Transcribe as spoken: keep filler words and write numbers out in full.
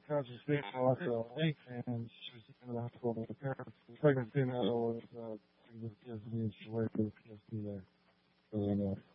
conscious female, so, and she was in the hospital with the parents. The pregnant female was uh, pregnant with P S D, and she waited for the P S D there. So, uh,